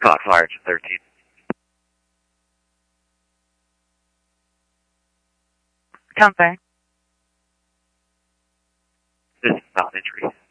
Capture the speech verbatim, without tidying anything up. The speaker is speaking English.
Caught fire engine thirteen. Come back. This is not entry.